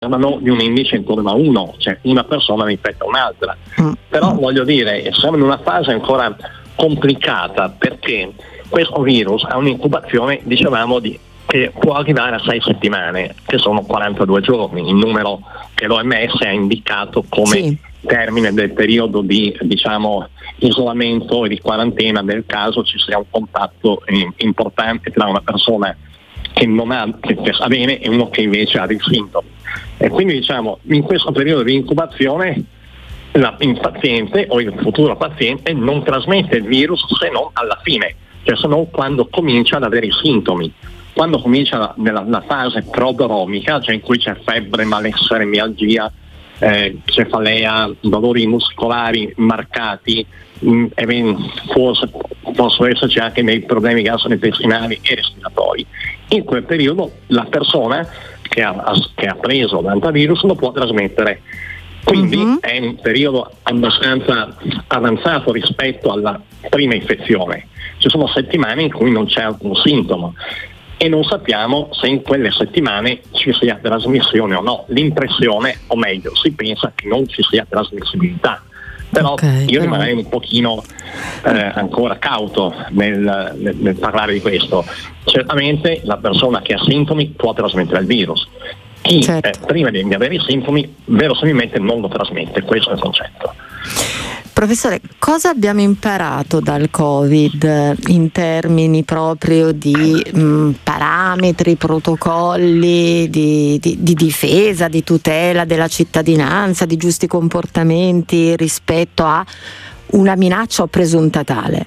parlano di un indice intorno a 1, cioè una persona ne infetta un'altra. Però voglio dire, siamo in una fase ancora complicata, perché questo virus ha un'incubazione, dicevamo, che può arrivare a 6 settimane, che sono 42 giorni, il numero che l'OMS ha indicato come termine del periodo di, diciamo, isolamento e di quarantena nel caso ci sia un contatto importante tra una persona che non ha, che sta bene, e uno che invece ha dei sintomi. E quindi, diciamo, in questo periodo di incubazione il paziente o il futuro paziente non trasmette il virus se non alla fine, cioè se non quando comincia ad avere i sintomi. Quando comincia la fase prodromica, cioè in cui c'è febbre, malessere, mialgia, cefalea, dolori muscolari marcati, forse possono esserci anche dei problemi gastrointestinali e respiratori. In quel periodo la persona che ha preso l'antivirus lo può trasmettere. Quindi è un periodo abbastanza avanzato rispetto alla prima infezione. Ci sono settimane in cui non c'è alcun sintomo e non sappiamo se in quelle settimane ci sia trasmissione o no. L'impressione, o meglio, si pensa che non ci sia trasmissibilità. Però io rimarrei un pochino ancora cauto nel parlare di questo. Certamente la persona che ha sintomi può trasmettere il virus. Chi prima di avere i sintomi verosimilmente non lo trasmette, questo è il concetto. Professore, cosa abbiamo imparato dal Covid in termini proprio di parametri, protocolli di difesa, di tutela della cittadinanza, di giusti comportamenti rispetto a una minaccia o presunta tale?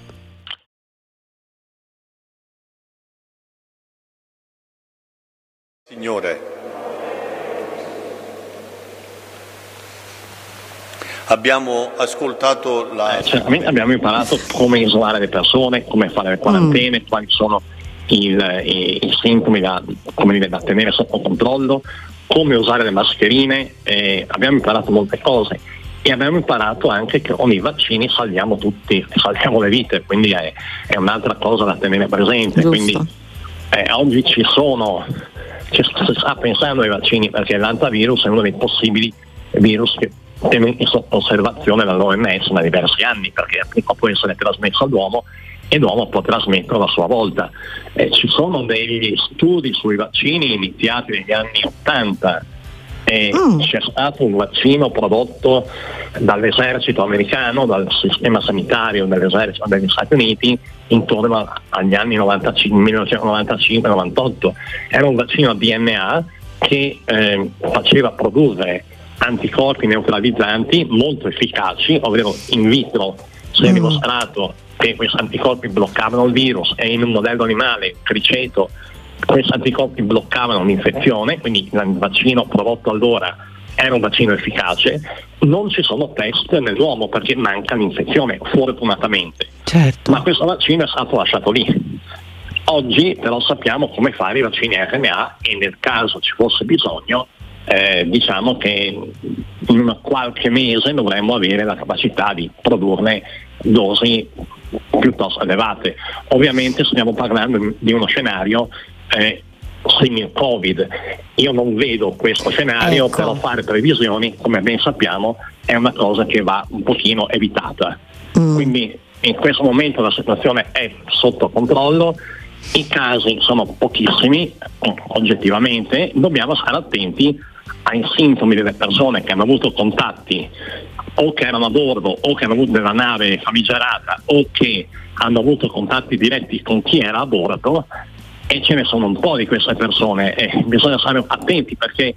Signore, abbiamo ascoltato certamente abbiamo imparato come isolare le persone, come fare le quarantene, quali sono i sintomi da tenere sotto controllo, come usare le mascherine, abbiamo imparato molte cose e abbiamo imparato anche che con i vaccini salviamo le vite, quindi è un'altra cosa da tenere presente. Giusto. Quindi oggi si sta pensando ai vaccini perché l'antivirus è uno dei possibili virus che tenuti sotto osservazione dall'OMS da diversi anni, perché può essere trasmesso all'uomo e l'uomo può trasmetterlo a sua volta. Ci sono degli studi sui vaccini iniziati negli anni 80 e c'è stato un vaccino prodotto dall'esercito americano, dal sistema sanitario dell'esercito degli Stati Uniti intorno agli anni 1995-98. Era un vaccino a DNA che faceva produrre anticorpi neutralizzanti molto efficaci, ovvero in vitro si è dimostrato che questi anticorpi bloccavano il virus e in un modello animale, criceto, questi anticorpi bloccavano l'infezione, quindi il vaccino prodotto allora era un vaccino efficace. Non ci sono test nell'uomo perché manca l'infezione, fortunatamente. Certo. Ma questo vaccino è stato lasciato lì. Oggi però sappiamo come fare i vaccini RNA e nel caso ci fosse bisogno diciamo che in qualche mese dovremmo avere la capacità di produrne dosi piuttosto elevate. Ovviamente stiamo parlando di uno scenario simile Covid. Io non vedo questo scenario, però fare previsioni, come ben sappiamo, è una cosa che va un pochino evitata. Quindi in questo momento la situazione è sotto controllo, i casi sono pochissimi oggettivamente, dobbiamo stare attenti ai sintomi delle persone che hanno avuto contatti o che erano a bordo o che hanno avuto della nave famigerata o che hanno avuto contatti diretti con chi era a bordo, e ce ne sono un po' di queste persone e bisogna stare attenti perché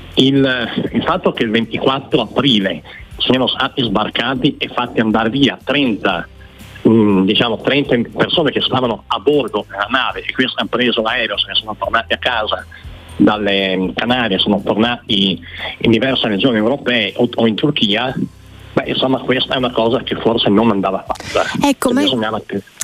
il fatto che il 24 aprile siano stati sbarcati e fatti andare via 30 persone che stavano a bordo della nave e questi hanno preso l'aereo, se ne sono tornati a casa dalle Canarie, sono tornati in diverse regioni europee o in Turchia, insomma questa è una cosa che forse non andava fatta. Ecco,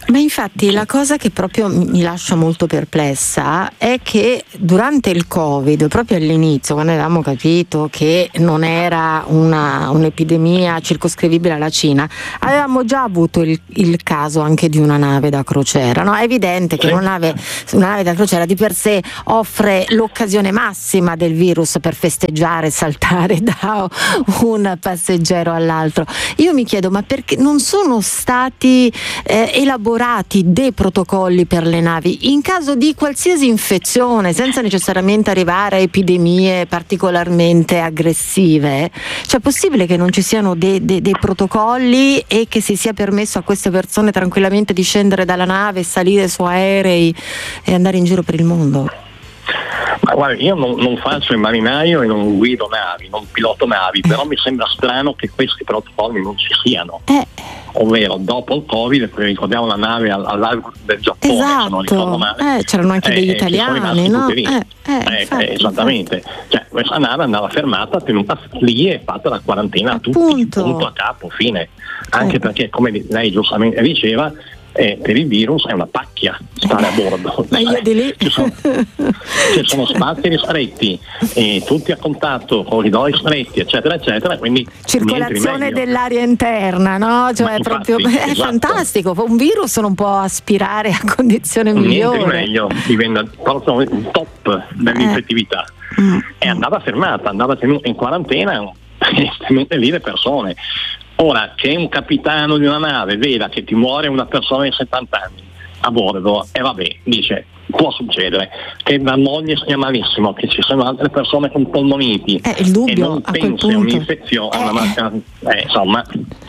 Ma infatti la cosa che proprio mi lascia molto perplessa è che durante il Covid, proprio all'inizio, quando avevamo capito che non era un'epidemia circoscrivibile alla Cina, avevamo già avuto il caso anche di una nave da crociera, no? È evidente che una nave da crociera di per sé offre l'occasione massima del virus per festeggiare e saltare da un passeggero all'altro. Io mi chiedo, ma perché non sono stati elaborati dei protocolli per le navi in caso di qualsiasi infezione, senza necessariamente arrivare a epidemie particolarmente aggressive? Cioè, è possibile che non ci siano dei protocolli e che si sia permesso a queste persone tranquillamente di scendere dalla nave, salire su aerei e andare in giro per il mondo? Ma guarda, io non faccio il marinaio e non guido navi, non piloto navi, però mi sembra strano che questi protocolli non ci siano. Ovvero, dopo il Covid, ricordiamo la nave al largo del Giappone, esatto. se non ricordo male. C'erano anche degli italiani, no? Esattamente. Cioè, questa nave andava fermata, tenuta lì e fatta la quarantena, tutti punto a capo, fine. Anche perché, come lei giustamente diceva, per il virus è una pacchia stare a bordo. Ma io di lì ci sono spazi ristretti e tutti a contatto, corridoi stretti, eccetera eccetera, quindi circolazione dell'aria interna, no? Cioè è proprio è fantastico. Un virus non può aspirare a condizioni migliori. Niente meglio, diventa proprio il top dell'infettività. E andava fermata, andava tenuta in quarantena e tenute lì le persone. Ora, che un capitano di una nave veda che ti muore una persona di 70 anni a bordo, e vabbè, dice, può succedere, che la moglie stia malissimo, che ci siano altre persone con polmoniti, il dubbio, e non pensi a un'infezione, a una macchina, insomma.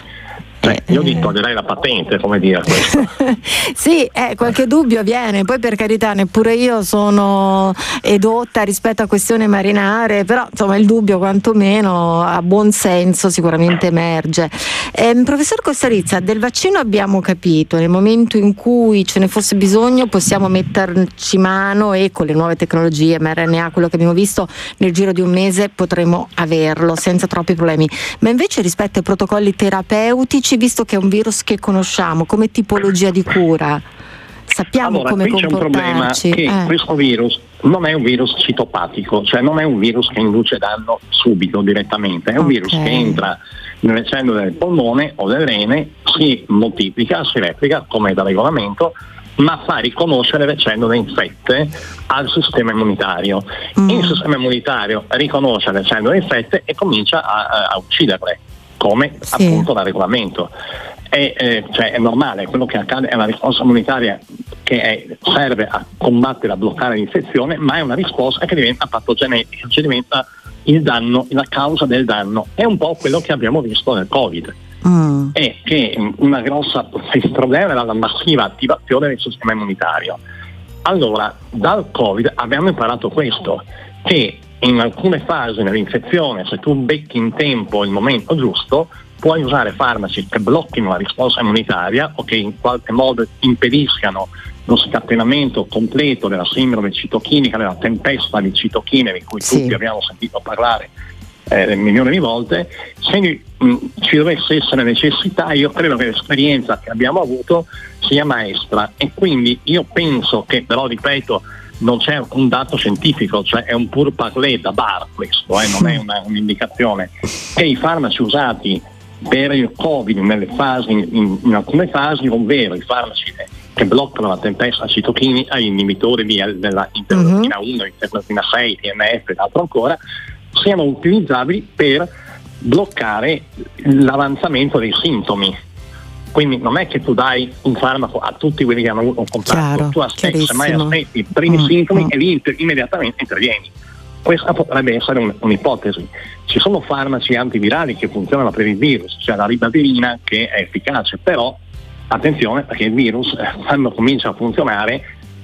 Io gli toglierei la patente, come dire questo. Sì, qualche dubbio viene, poi per carità neppure io sono edotta rispetto a questioni marinare, però insomma il dubbio quantomeno a buon senso sicuramente emerge. Professor Costarizza, del vaccino abbiamo capito, nel momento in cui ce ne fosse bisogno possiamo metterci mano e con le nuove tecnologie mRNA, quello che abbiamo visto, nel giro di un mese potremo averlo senza troppi problemi, ma invece rispetto ai protocolli terapeutici, visto che è un virus che conosciamo, come tipologia di cura, sappiamo come comportarci. C'è un problema che questo virus non è un virus citopatico, cioè non è un virus che induce danno subito direttamente, è un virus che entra nelle cellule del polmone o del rene, si moltiplica, si replica come da regolamento, ma fa riconoscere le cellule infette al sistema immunitario. Il sistema immunitario riconosce le cellule infette e comincia a ucciderle, come appunto da regolamento. Cioè è normale, quello che accade è una risposta immunitaria che serve a combattere, a bloccare l'infezione, ma è una risposta che diventa patogenetica, cioè diventa il danno, la causa del danno. È un po' quello che abbiamo visto nel Covid. È che il problema era la massiva attivazione del sistema immunitario. Allora, dal Covid abbiamo imparato questo, che in alcune fasi dell'infezione, se tu becchi in tempo il momento giusto, puoi usare farmaci che blocchino la risposta immunitaria o che in qualche modo impediscano lo scatenamento completo della sindrome citochinica, della tempesta di citochine di cui tutti abbiamo sentito parlare milioni di volte. Se ci dovesse essere necessità, io credo che l'esperienza che abbiamo avuto sia maestra, e quindi io penso che, però ripeto, non c'è un dato scientifico, cioè è un pur parler da bar questo, non è un'indicazione, che i farmaci usati per il Covid in alcune fasi, ovvero i farmaci che bloccano la tempesta citochinica, gli inibitori della interleuchina 1, interleuchina 6, TNF e altro ancora, siano utilizzabili per bloccare l'avanzamento dei sintomi. Quindi non è che tu dai un farmaco a tutti quelli che hanno avuto un contatto, tu aspetti i primi sintomi e lì immediatamente intervieni. Questa potrebbe essere un'ipotesi. Ci sono farmaci antivirali che funzionano per il virus, cioè la ribavirina, che è efficace, però attenzione, perché il virus quando comincia a funzionare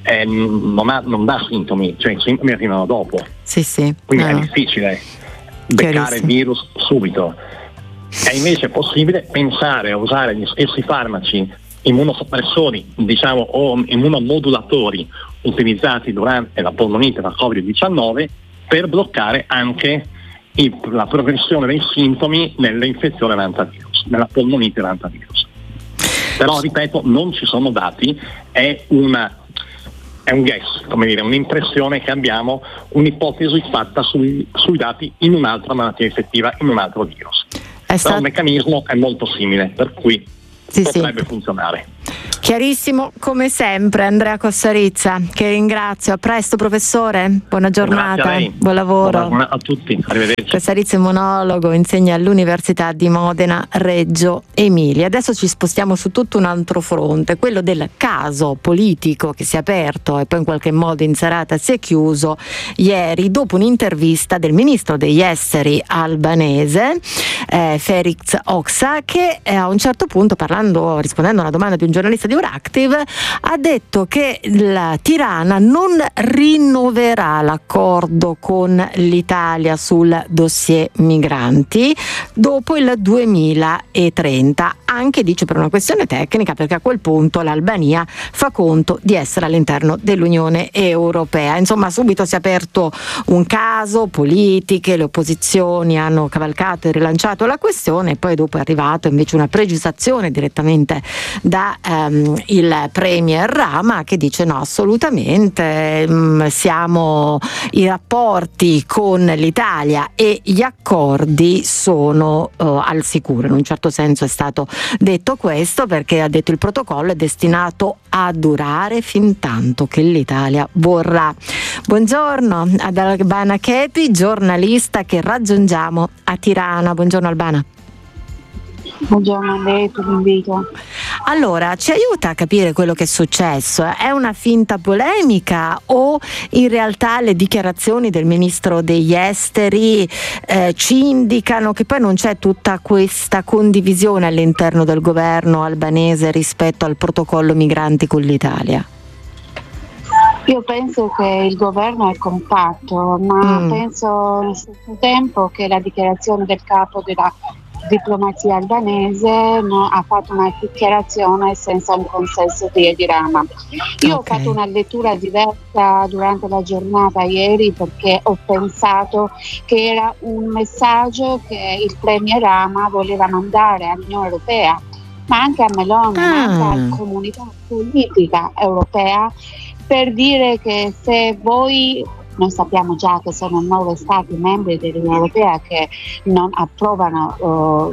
non dà sintomi, cioè i sintomi arrivano dopo. Quindi è difficile beccare il virus subito. È invece possibile pensare a usare gli stessi farmaci immunosoppressori, diciamo, o immunomodulatori utilizzati durante la polmonite da Covid-19 per bloccare anche la progressione dei sintomi nell'infezione da antivirus, nella polmonite da antivirus. Però ripeto, non ci sono dati, è un guess, come dire, un'impressione che abbiamo, un'ipotesi fatta sui dati in un'altra malattia infettiva, in un altro virus. Però il meccanismo è molto simile, per cui potrebbe funzionare. Chiarissimo come sempre. Andrea Cossarizza, che ringrazio. A presto professore, buona giornata, buon lavoro. Buona a tutti, arrivederci. Cossarizza è immunologo, insegna all'Università di Modena Reggio Emilia. Adesso ci spostiamo su tutto un altro fronte, quello del caso politico che si è aperto e poi in qualche modo in serata si è chiuso ieri dopo un'intervista del ministro degli esteri albanese Ferit Hoxha, che a un certo punto, rispondendo a una domanda di un giornalista di Euractiv, ha detto che la Tirana non rinnoverà l'accordo con l'Italia sul dossier migranti dopo il 2030, anche dice per una questione tecnica, perché a quel punto l'Albania fa conto di essere all'interno dell'Unione Europea. Insomma, subito si è aperto un caso, politiche, le opposizioni hanno cavalcato e rilanciato la questione, e poi dopo è arrivato invece una precisazione direttamente da il premier Rama, che dice no, assolutamente, i rapporti con l'Italia e gli accordi sono al sicuro. In un certo senso è stato detto questo, perché ha detto il protocollo è destinato a durare fin tanto che l'Italia vorrà. Buongiorno ad Albana Chepi, giornalista che raggiungiamo a Tirana. Buongiorno Albana. Buongiorno a lei per l'invito. Allora, ci aiuta a capire quello che è successo? È una finta polemica o in realtà le dichiarazioni del ministro degli esteri ci indicano che poi non c'è tutta questa condivisione all'interno del governo albanese rispetto al protocollo migranti con l'Italia? Io penso che il governo è compatto, ma penso allo stesso tempo che la dichiarazione del capo della diplomazia albanese ha fatto una dichiarazione senza un consenso di Edi Rama. Io ho fatto una lettura diversa durante la giornata ieri, perché ho pensato che era un messaggio che il premier Rama voleva mandare all'Unione Europea, ma anche a Meloni, ma anche alla comunità politica europea, per dire che se voi, noi sappiamo già che sono 9 stati membri dell'Unione Europea che non approvano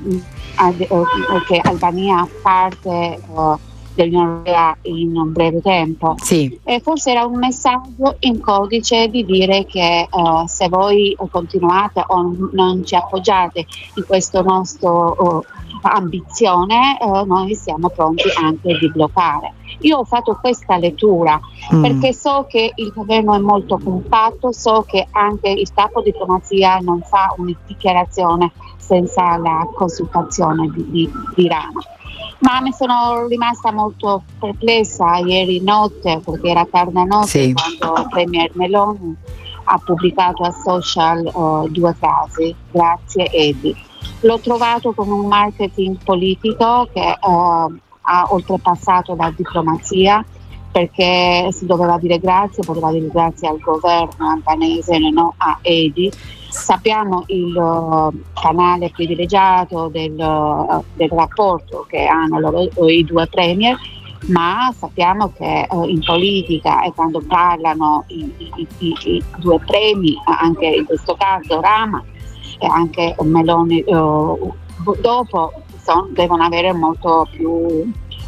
che Albania parte dell'Unione Europea in un breve tempo. Sì. E forse era un messaggio in codice di dire che se voi continuate o non ci appoggiate in questo nostro ambizione, noi siamo pronti anche di bloccare. Io ho fatto questa lettura perché so che il governo è molto compatto, so che anche il capo diplomazia non fa una dichiarazione senza la consultazione di Rama. Ma mi sono rimasta molto perplessa ieri notte, perché era tarda notte, quando il premier Meloni ha pubblicato a social 2 frasi: grazie Edi. L'ho trovato come un marketing politico che ha oltrepassato la diplomazia, perché si doveva dire grazie, poteva dire grazie al governo albanese, no a Edi. Sappiamo il canale privilegiato del rapporto che hanno i 2 premier, ma sappiamo che in politica, e quando parlano i 2 premi, anche in questo caso Rama e anche Meloni dopo, devono avere molto più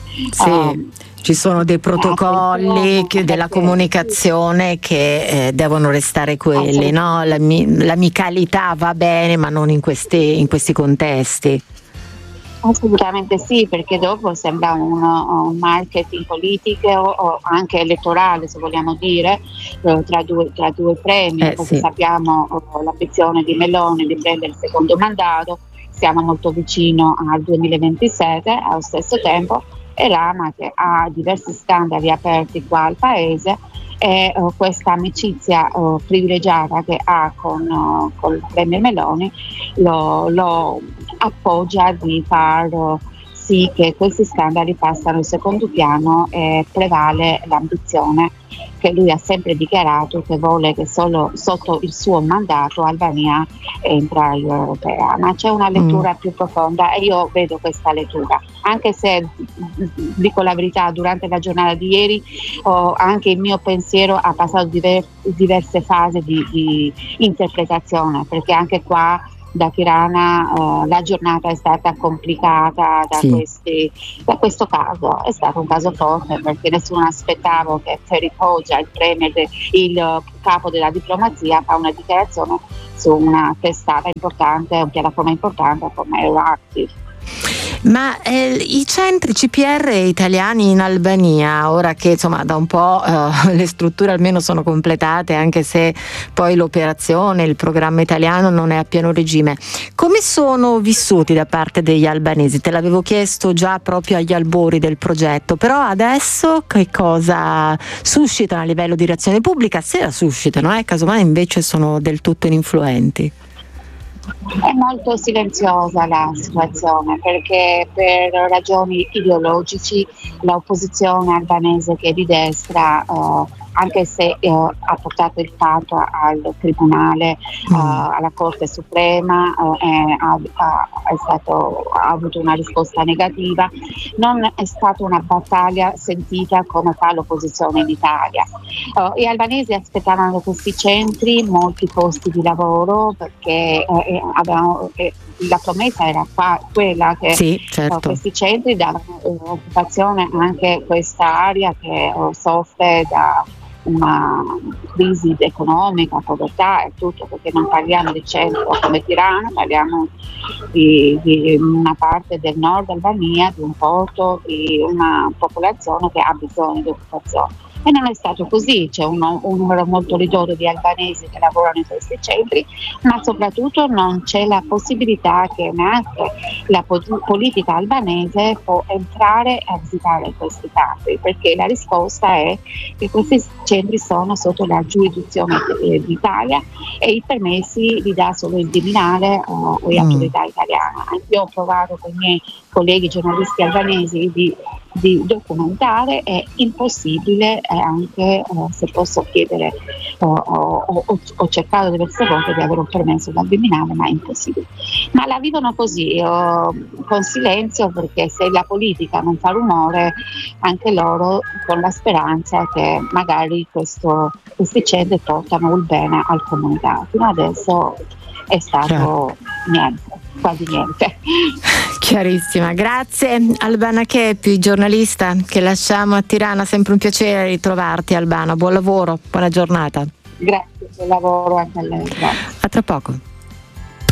ci sono dei protocolli della comunicazione che devono restare quelli, no? L'amicalità va bene, ma non in questi contesti. Assolutamente sì, perché dopo sembra un marketing politico o anche elettorale, se vogliamo dire, tra due premi, perché sappiamo l'ambizione di Meloni di prendere il secondo mandato, siamo molto vicino al 2027, allo stesso tempo, e Rama che ha diversi scandali aperti qua al paese, e questa amicizia privilegiata che ha con il premier Meloni lo appoggia di far sì che questi scandali passano in secondo piano e prevale l'ambizione che lui ha sempre dichiarato, che vuole che solo sotto il suo mandato Albania entra all'Unione Europea. Ma c'è una lettura più profonda e io vedo questa lettura, anche se dico la verità, durante la giornata di ieri anche il mio pensiero ha passato diverse fasi di interpretazione, perché anche qua da Tirana la giornata è stata complicata da questo caso. È stato un caso forte, perché nessuno aspettava che Ferit Hoxha, il capo della diplomazia, fa una dichiarazione su una testata importante, una piattaforma importante come Euroactiv. Ma i centri CPR italiani in Albania, ora che insomma da un po' le strutture almeno sono completate, anche se poi l'operazione, il programma italiano non è a pieno regime, come sono vissuti da parte degli albanesi? Te l'avevo chiesto già proprio agli albori del progetto, però adesso che cosa suscitano a livello di reazione pubblica, se la suscitano, casomai invece sono del tutto ininfluenti? È molto silenziosa la situazione, perché per ragioni ideologici l'opposizione albanese, che è di destra, anche se ha portato il fatto al Tribunale, alla Corte Suprema, ha avuto una risposta negativa, non è stata una battaglia sentita come fa l'opposizione in Italia. Gli albanesi aspettavano questi centri, molti posti di lavoro, perché la promessa era quella che questi centri davano occupazione anche a questa area che soffre da una crisi economica, povertà e tutto, perché non parliamo di centro come Tirana, parliamo di una parte del nord Albania, di un porto, di una popolazione che ha bisogno di occupazione. E non è stato così, c'è un numero molto ridotto di albanesi che lavorano in questi centri, ma soprattutto non c'è la possibilità che neanche la politica albanese può entrare a visitare questi campi, perché la risposta è che questi centri sono sotto la giurisdizione d'Italia e i permessi li dà solo il Viminale o le autorità italiane. Io ho provato con i miei colleghi giornalisti albanesi di documentare, è impossibile, anche se posso chiedere, ho cercato diverse volte di avere un permesso dal Viminale, ma è impossibile. Ma la vivono così, con silenzio, perché se la politica non fa rumore, anche loro con la speranza che magari questi centri portano il bene al comunità. Fino adesso è stato niente, quasi niente. Chiarissima, grazie Albana Chepi, giornalista che lasciamo a Tirana, sempre un piacere ritrovarti Albana, buon lavoro, buona giornata. Grazie, buon lavoro anche a lei. Grazie. A tra poco.